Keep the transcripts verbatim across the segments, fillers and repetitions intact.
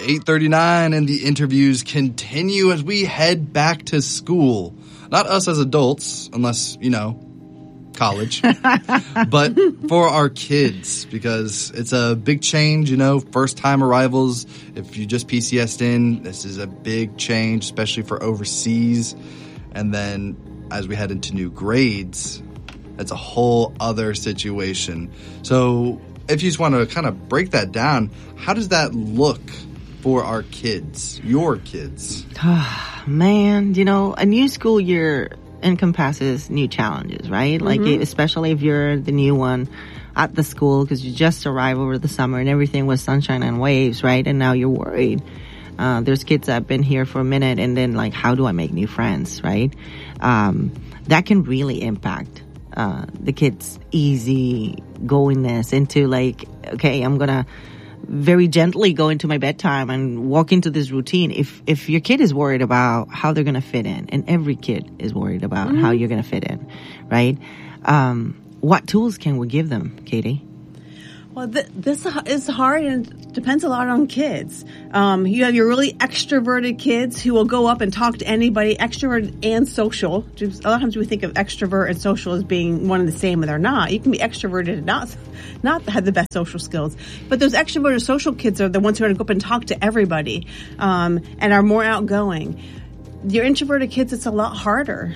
eight thirty-nine and the interviews continue as we head back to school. Not us as adults, unless, you know, college, but for our kids, because it's a big change, you know, first time arrivals. If you just P C S'd in, this is a big change, especially for overseas. And then as we head into new grades, it's a whole other situation. So if you just want to kind of break that down, how does that look for our kids, your kids? Man, you know, a new school year encompasses new challenges, right? Like, Mm-hmm. especially if you're the new one at the school because you just arrived over the summer and everything was sunshine and waves, right? And now you're worried. Uh, there's kids that have been here for a minute and then like, how do I make new friends, right? Um, that can really impact uh, the kids' easy goingness into like, okay, I'm gonna very gently go into my bedtime and walk into this routine. If if your kid is worried about how they're going to fit in, and every kid is worried about mm-hmm. how you're going to fit in, right? Um, what tools can we give them, Katie? Well, th- this is hard and depends a lot on kids. Um, you have your really extroverted kids who will go up and talk to anybody, extroverted and social. A lot of times we think of extrovert and social as being one and the same, and they're not. You can be extroverted and not not have the best social skills. But those extroverted social kids are the ones who are going to go up and talk to everybody um, and are more outgoing. Your introverted kids, it's a lot harder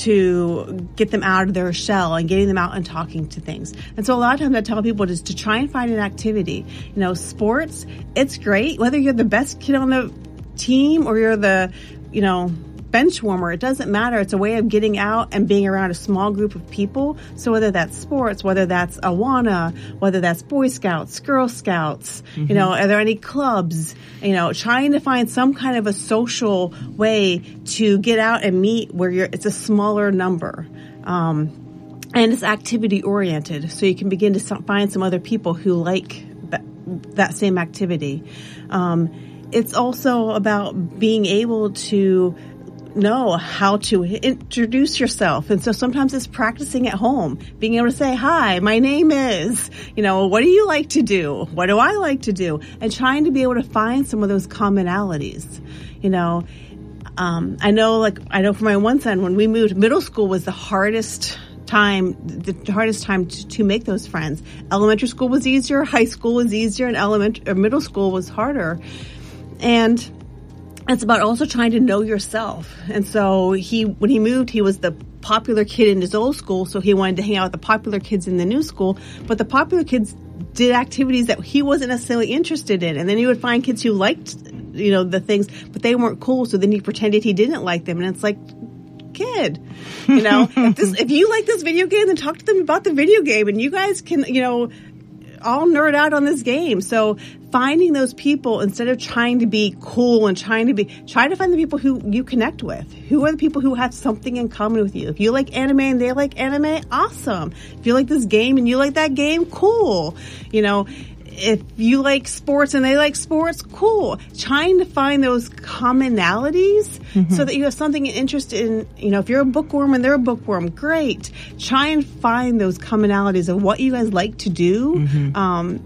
to get them out of their shell and getting them out and talking to things. And so a lot of times I tell people just to try and find an activity. You know, sports, it's great. Whether you're the best kid on the team or you're the, you know, bench warmer, it doesn't matter. It's a way of getting out and being around a small group of people. So whether that's sports, whether that's Awana, whether that's Boy Scouts, Girl Scouts, mm-hmm. you know, are there any clubs, you know, trying to find some kind of a social way to get out and meet where you're, it's a smaller number. Um, and it's activity oriented. So you can begin to some, find some other people who like that, that same activity. Um, it's also about being able to know how to introduce yourself. And so sometimes it's practicing at home, being able to say, hi, my name is, you know, what do you like to do? What do I like to do? And trying to be able to find some of those commonalities, you know. Um, I know, like, I know for my one son, when we moved, middle school was the hardest time, the hardest time to, to make those friends. Elementary school was easier, high school was easier, and elementary, or middle school was harder. And it's about also trying to know yourself. And so he, when he moved, he was the popular kid in his old school, so he wanted to hang out with the popular kids in the new school. But the popular kids did activities that he wasn't necessarily interested in. And then he would find kids who liked, you know, the things, but they weren't cool, so then he pretended he didn't like them. And it's like, kid, you know, if, this, if you like this video game, then talk to them about the video game, and you guys can, you know, all nerd out on this game. So finding those people, instead of trying to be cool and trying to be, try to find the people who you connect with. Who are the people who have something in common with you? If you like anime and they like anime, awesome. If you like this game and you like that game, cool. You know, if you like sports and they like sports, cool. Trying to find those commonalities mm-hmm. so that you have something interested in. You know, if you're a bookworm and they're a bookworm, great. Try and find those commonalities of what you guys like to do mm-hmm. um,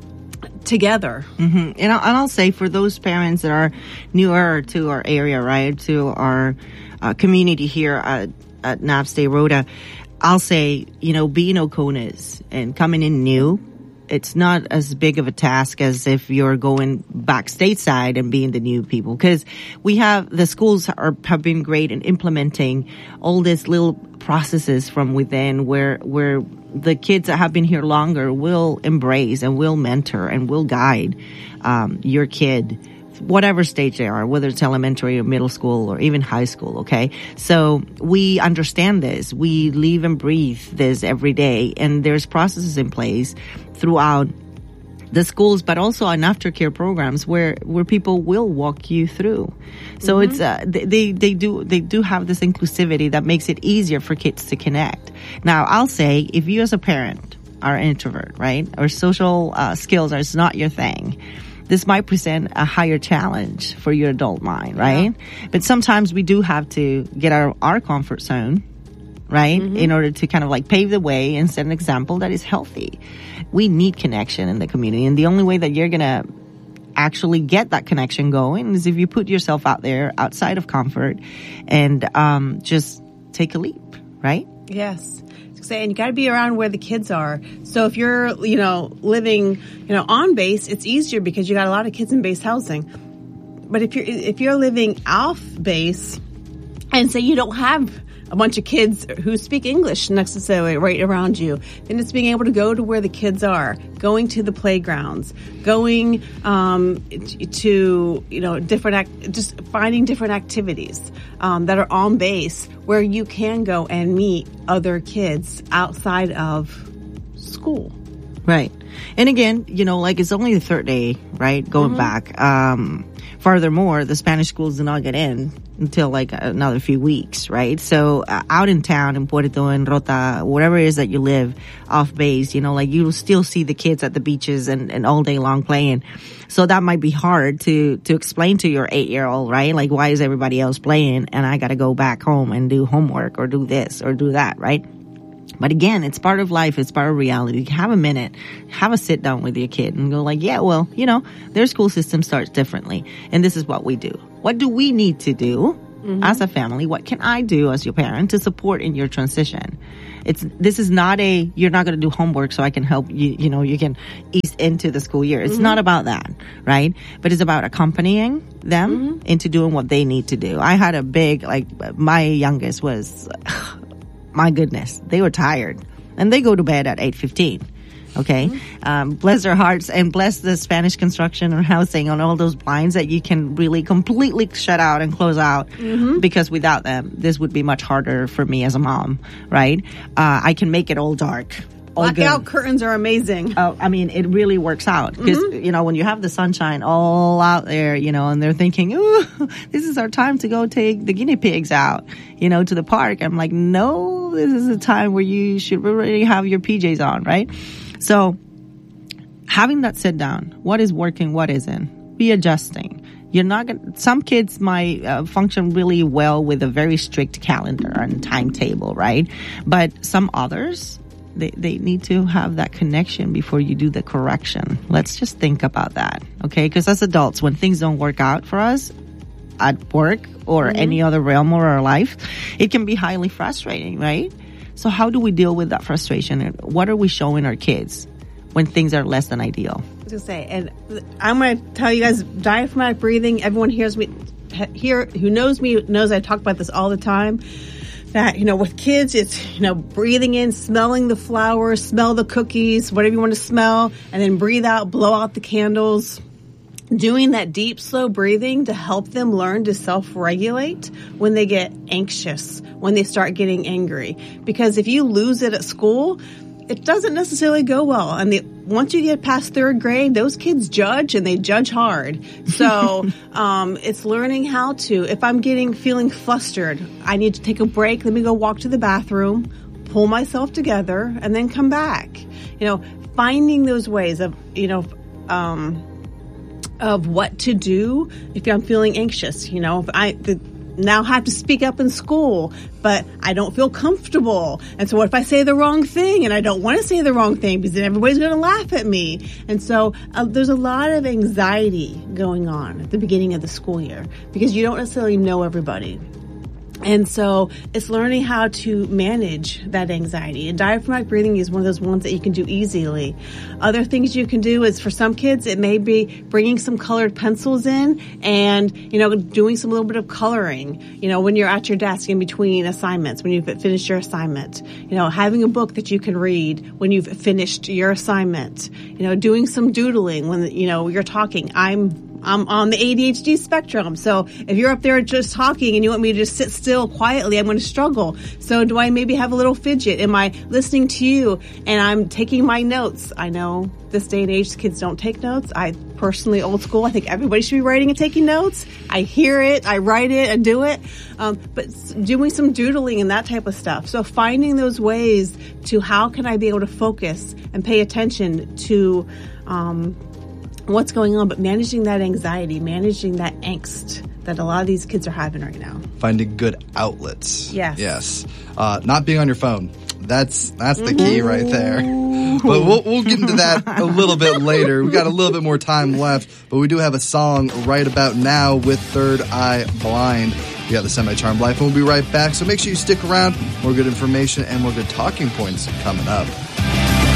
together. Mm-hmm. And, I'll, and I'll say for those parents that are newer to our area, right, to our uh, community here at, at Navste Rhoda, I'll say, you know, being Okonas and coming in new, it's not as big of a task as if you're going back stateside and being the new people. Because we have, the schools are, have been great in implementing all these little processes from within where, where the kids that have been here longer will embrace and will mentor and will guide, um, your kid, whatever stage they are, whether it's elementary or middle school or even high school, okay? So we understand this. We live and breathe this every day, and there's processes in place throughout the schools, but also on aftercare programs where, where people will walk you through. So mm-hmm. it's, uh, they, they do, they do have this inclusivity that makes it easier for kids to connect. Now, I'll say, if you as a parent are an introvert, right, or social, uh, skills are, it's not your thing, this might present a higher challenge for your adult mind, right? Yeah. But sometimes we do have to get out of our comfort zone, right? Mm-hmm. In order to kind of like pave the way and set an example that is healthy. We need connection in the community. And the only way that you're going to actually get that connection going is if you put yourself out there outside of comfort and um, just take a leap, right? Yes. And you got to be around where the kids are. So if you're, you know, living, you know, on base, it's easier because you got a lot of kids in base housing. But if you're if you're living off base, and say you don't have a bunch of kids who speak English necessarily right around you, then it's being able to go to where the kids are, going to the playgrounds, going um, to, you know, different, act- just finding different activities um, that are on base where you can go and meet other kids outside of school. Right. And again, you know, like it's only the third day, right? Going mm-hmm. back. Um, furthermore, the Spanish schools do not get in until like another few weeks, right? So uh, out in town in Puerto, in Rota, wherever it is that you live off base, you know, like you'll still see the kids at the beaches and, and all day long playing. So that might be hard to, to explain to your eight year old, right? Like, why is everybody else playing and I got to go back home and do homework or do this or do that, right? But again, it's part of life. It's part of reality. Have a minute, have a sit down with your kid and go like, yeah, well, you know, their school system starts differently. And this is what we do. What do we need to do mm-hmm. as a family? What can I do as your parent to support in your transition? It's, this is not a, you're not going to do homework so I can help you, you know, you can ease into the school year. It's mm-hmm. not about that, right? But it's about accompanying them mm-hmm. into doing what they need to do. I had a big, like, my youngest was, my goodness, they were tired. And they go to bed at eight fifteen. Okay? Mm-hmm. Um, bless their hearts and bless the Spanish construction or housing on all those blinds that you can really completely shut out and close out. Mm-hmm. Because without them, this would be much harder for me as a mom, right? Uh, I can make it all dark. Blackout curtains are amazing. Oh, I mean, it really works out because, mm-hmm. you know, when you have the sunshine all out there, you know, and they're thinking, ooh, this is our time to go take the guinea pigs out, you know, to the park. I'm like, no, this is a time where you should already have your P Js on, right? So having that sit down, what is working, what isn't, be adjusting. You're not going to, some kids might uh, function really well with a very strict calendar and timetable, right? But some others, They, they need to have that connection before you do the correction. Let's just think about that, okay? Because as adults, when things don't work out for us at work or mm-hmm. any other realm of our life, it can be highly frustrating, right? So how do we deal with that frustration? And what are we showing our kids when things are less than ideal? I was going to say, and I'm going to tell you guys, diaphragmatic breathing, everyone hears me here who knows me knows I talk about this all the time. That, you know, with kids, it's, you know, breathing in, smelling the flowers, smell the cookies, whatever you want to smell, and then breathe out, blow out the candles. Doing that deep, slow breathing to help them learn to self-regulate when they get anxious, when they start getting angry. Because if you lose it at school, it doesn't necessarily go well. And the, once you get past third grade, those kids judge and they judge hard. So, um, it's learning how to, if I'm getting, feeling flustered, I need to take a break. Let me go walk to the bathroom, pull myself together, and then come back. You know, finding those ways of, you know, um, of what to do if I'm feeling anxious. You know, if I, the, now have to speak up in school, but I don't feel comfortable. And so what if I say the wrong thing and I don't want to say the wrong thing because then everybody's going to laugh at me? And so uh, there's a lot of anxiety going on at the beginning of the school year because you don't necessarily know everybody. And so it's learning how to manage that anxiety. And diaphragmatic breathing is one of those ones that you can do easily. Other things you can do is for some kids, it may be bringing some colored pencils in and, you know, doing some little bit of coloring, you know, when you're at your desk in between assignments, when you've finished your assignment, you know, having a book that you can read when you've finished your assignment, you know, doing some doodling when, you know, you're talking. I'm I'm on the A D H D spectrum. So if you're up there just talking and you want me to just sit still quietly, I'm going to struggle. So do I maybe have a little fidget? Am I listening to you and I'm taking my notes? I know this day and age, kids don't take notes. I personally, old school, I think everybody should be writing and taking notes. I hear it, I write it, I do it. Um, but doing some doodling and that type of stuff. So finding those ways to how can I be able to focus and pay attention to, um, what's going on, but managing that anxiety, managing that angst that a lot of these kids are having right now. Finding good outlets. Yes. Yes. Uh, not being on your phone. That's that's the key right there. But we'll, we'll get into that a little bit later. We've got a little bit more time left, but we do have a song right about now with Third Eye Blind. We got the Semi-Charmed Life, and we'll be right back. So make sure you stick around. More good information and more good talking points coming up.